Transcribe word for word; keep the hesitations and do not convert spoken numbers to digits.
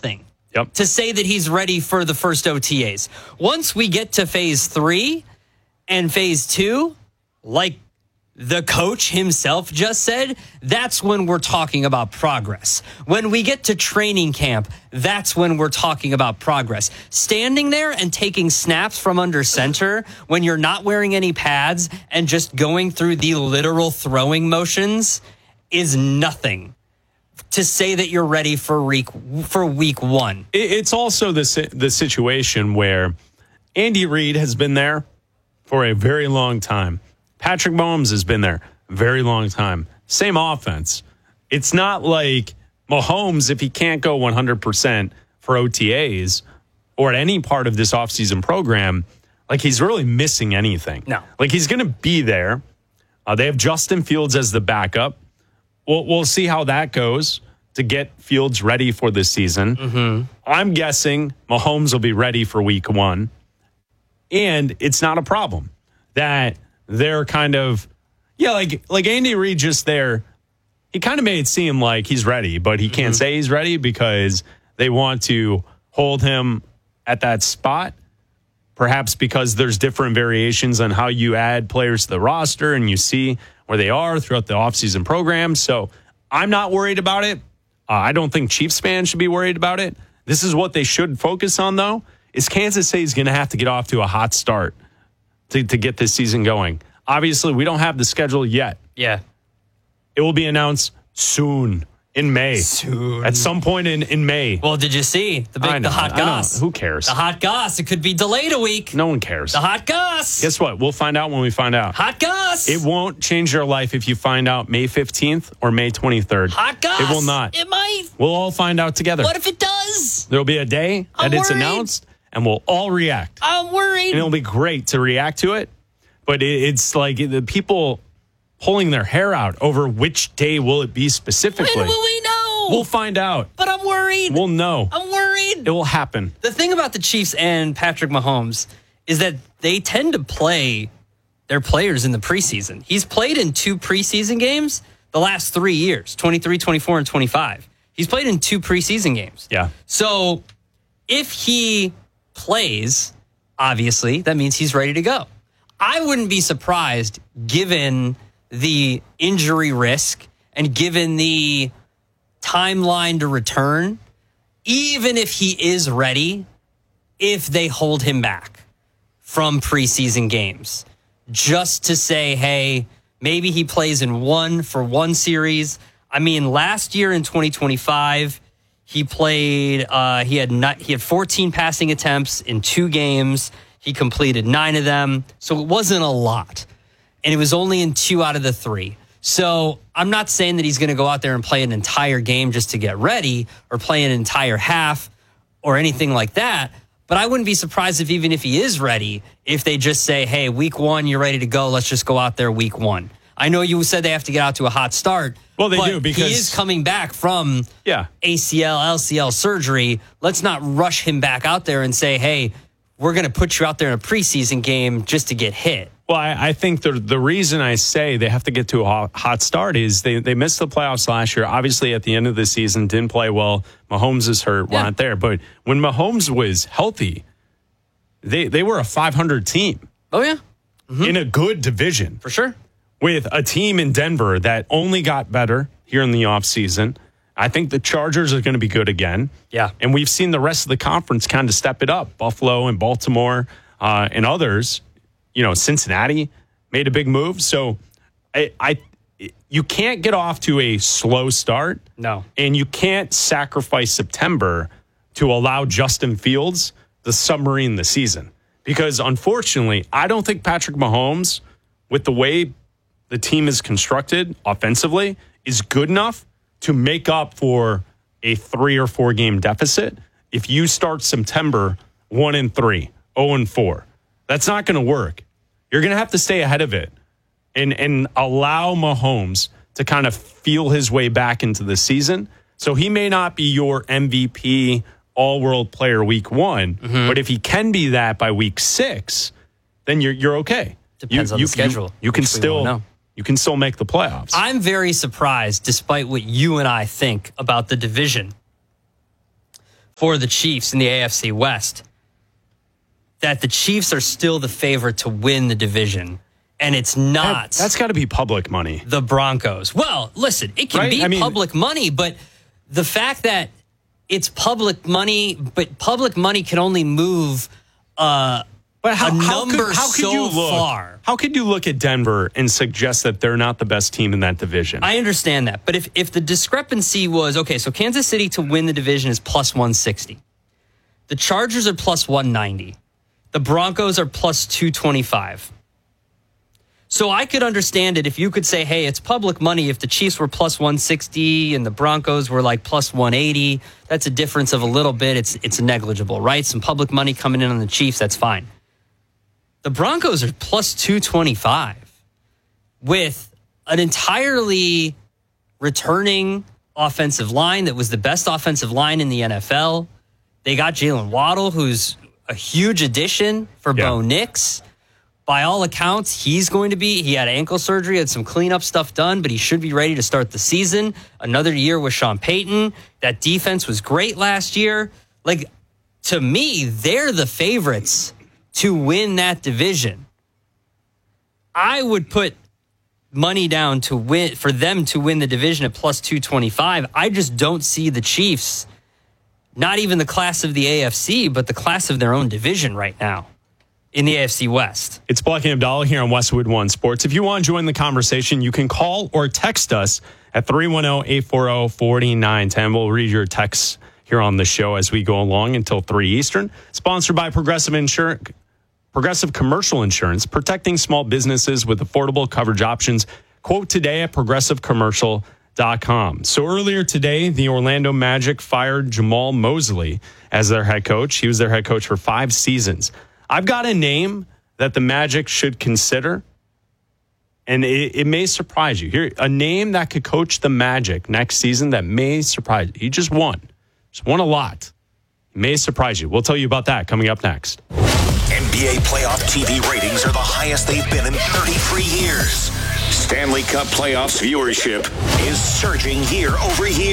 nothing yep. to say that he's ready for the first O T As. Once we get to phase three and phase two, like the coach himself just said, that's when we're talking about progress. When we get to training camp, that's when we're talking about progress. Standing there and taking snaps from under center when you're not wearing any pads and just going through the literal throwing motions is nothing to say that you're ready for week, for week one. It's also the, the situation where Andy Reid has been there for a very long time. Patrick Mahomes has been there a very long time. Same offense. It's not like Mahomes, if he can't go one hundred percent for O T As or at any part of this offseason program, like he's really missing anything. No. Like he's going to be there. Uh, they have Justin Fields as the backup. We'll, we'll see how that goes to get Fields ready for this season. Mm-hmm. I'm guessing Mahomes will be ready for week one. And it's not a problem that they're kind of, yeah, like like Andy Reid just there. He kind of made it seem like he's ready, but he can't mm-hmm. say he's ready because they want to hold him at that spot. Perhaps because there's different variations on how you add players to the roster and you see where they are throughout the offseason program. So I'm not worried about it. Uh, I don't think Chiefs fans should be worried about it. This is what they should focus on, though, is Kansas City is going to have to get off to a hot start to, to get this season going. Obviously, we don't have the schedule yet. Yeah. It will be announced soon in May. Soon. At some point in, in May. Well, did you see the big know, the hot goss? Who cares? The hot goss. It could be delayed a week. No one cares. The hot goss. Guess what? We'll find out when we find out. Hot goss. It won't change your life if you find out May fifteenth or May twenty-third. Hot goss. It will not. It might. We'll all find out together. What if it does? There'll be a day that I'm it's worried. announced, and we'll all react. I'm worried. And it'll be great to react to it. But it, it's like the people pulling their hair out over which day will it be specifically. When will we know? We'll find out. But I'm worried. We'll know. I'm worried. It will happen. The thing about the Chiefs and Patrick Mahomes is that they tend to play their players in the preseason. He's played in two preseason games the last three years, twenty-three, twenty-four, and twenty-five. He's played in two preseason games. Yeah. So if he plays, obviously, that means he's ready to go. I wouldn't be surprised, given the injury risk and given the timeline to return, even if he is ready, if they hold him back from preseason games, just to say, hey, maybe he plays in one for one series. I mean, last year in twenty twenty-five, he played, uh, he had not, he had fourteen passing attempts in two games. He completed nine of them. So it wasn't a lot. And it was only in two out of the three. So I'm not saying that he's going to go out there and play an entire game just to get ready or play an entire half or anything like that. But I wouldn't be surprised if even if he is ready, if they just say, hey, week one, you're ready to go. Let's just go out there week one. I know you said they have to get out to a hot start. Well, they but do because he is coming back from yeah. A C L, L C L surgery. Let's not rush him back out there and say, hey, we're going to put you out there in a preseason game just to get hit. Well, I, I think the the reason I say they have to get to a hot, hot start is they, they missed the playoffs last year. Obviously, at the end of the season, didn't play well. Mahomes is hurt. Yeah. We're not there. But when Mahomes was healthy, they, they were a five hundred team. Oh, yeah. Mm-hmm. In a good division. For sure. With a team in Denver that only got better here in the offseason. I think the Chargers are going to be good again. Yeah. And we've seen the rest of the conference kind of step it up. Buffalo and Baltimore uh, and others. You know, Cincinnati made a big move. So I, I, you can't get off to a slow start. No. And you can't sacrifice September to allow Justin Fields to submarine the season. Because unfortunately, I don't think Patrick Mahomes, with the way the team is constructed offensively, is good enough to make up for a three or four game deficit if you start September one and three, oh and four. That's not going to work. You're going to have to stay ahead of it and and allow Mahomes to kind of feel his way back into the season. So he may not be your M V P all-world player week one, mm-hmm. but if he can be that by week six, then you're you're okay. Depends you, on you, the schedule. You, you can still know. you can still make the playoffs. I'm very surprised, despite what you and I think about the division. for the Chiefs in the A F C West, that the Chiefs are still the favorite to win the division. And it's not. That, that's got to be public money. The Broncos. Well, listen, it can right? be I mean, public money, but the fact that it's public money, but public money can only move uh, but how, a how number could, how could so you look, far. How could you look at Denver and suggest that they're not the best team in that division? I understand that. But if, if the discrepancy was, okay, so Kansas City to win the division is plus one sixty. The Chargers are plus one ninety. The Broncos are plus two twenty-five. So I could understand it if you could say, hey, it's public money. If the Chiefs were plus one sixty and the Broncos were like plus one eighty, that's a difference of a little bit. It's it's negligible, right? Some public money coming in on the Chiefs, that's fine. The Broncos are plus two twenty-five with an entirely returning offensive line that was the best offensive line in the N F L. They got Jalen Waddle, who's a huge addition for yeah. Bo Nix. By all accounts, he's going to be, he had ankle surgery, had some cleanup stuff done, but he should be ready to start the season. Another year with Sean Payton. That defense was great last year. Like, to me, they're the favorites to win that division. I would put money down to win, for them to win the division at plus two twenty-five. I just don't see the Chiefs, not even the class of the A F C, but the class of their own division right now in the A F C West. It's Black and Abdallah here on Westwood One Sports. If you want to join the conversation, you can call or text us at three one zero, eight four zero, four nine one zero. We'll read your texts here on the show as we go along until three Eastern. Sponsored by Progressive Insurance, Progressive Commercial Insurance, protecting small businesses with affordable coverage options. Quote today at progressive commercial dot com. So earlier today, the Orlando Magic fired Jamal Mosley as their head coach. He was their head coach for five seasons. I've got a name that the Magic should consider, and it, it may surprise you. Here, a name that could coach the Magic next season that may surprise you. He just won. Just won a lot. It may surprise you. We'll tell you about that coming up next. N B A playoff T V ratings are the highest they've been in thirty-three years. Stanley Cup playoffs viewership is surging year over year.